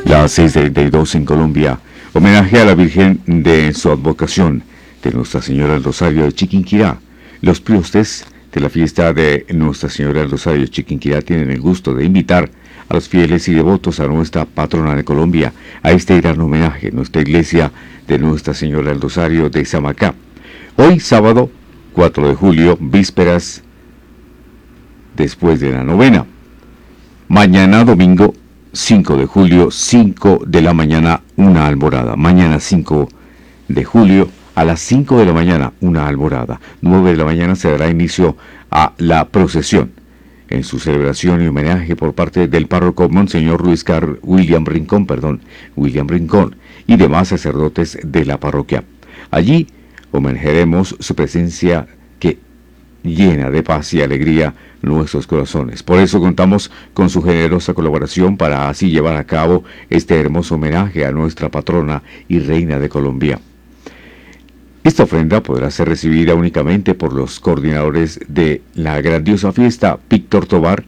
Las 6:32 en Colombia. Homenaje a la Virgen de su advocación de Nuestra Señora del Rosario de Chiquinquirá. Los priostes de la fiesta de Nuestra Señora del Rosario de Chiquinquirá tienen el gusto de invitar a los fieles y devotos a nuestra patrona de Colombia a este gran homenaje en nuestra iglesia de Nuestra Señora del Rosario de Samacá. Hoy sábado 4 de julio, vísperas después de la novena. Mañana domingo 5 de julio, 5 de la mañana, una alborada. Mañana 5 de julio, a las 5 de la mañana, una alborada. 9 de la mañana se dará inicio a la procesión. En su celebración y homenaje por parte del párroco Monseñor William Rincón y demás sacerdotes de la parroquia. Allí homenajearemos su presencia que llena de paz y alegría nuestros corazones. Por eso contamos con su generosa colaboración para así llevar a cabo este hermoso homenaje a nuestra patrona y reina de Colombia. Esta ofrenda podrá ser recibida únicamente por los coordinadores de la grandiosa fiesta: Víctor Tobar,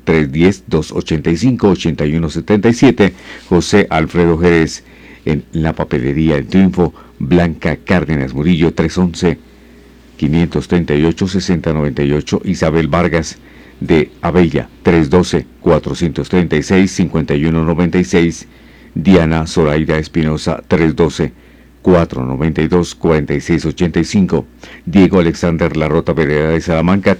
310-285-8177, José Alfredo Jerez, en la papelería El Triunfo, Blanca Cárdenas Murillo, 311-538-6098, Isabel Vargas de Abella, 312-436-5196, Diana Zoraida Espinosa, 312-492-4685, Diego Alexander Larrota Vereda de Salamanca,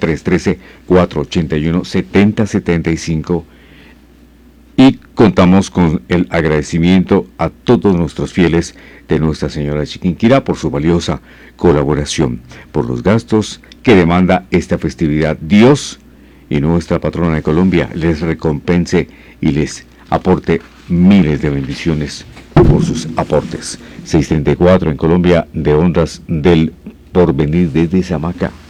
313-481-7075. Y contamos con el agradecimiento a todos nuestros fieles de Nuestra Señora de Chiquinquirá por su valiosa colaboración, por los gastos que demanda esta festividad. Dios y nuestra patrona de Colombia les recompense y les aporte miles de bendiciones por sus aportes. 6:34 en Colombia, de Ondas del Porvenir desde Samaca.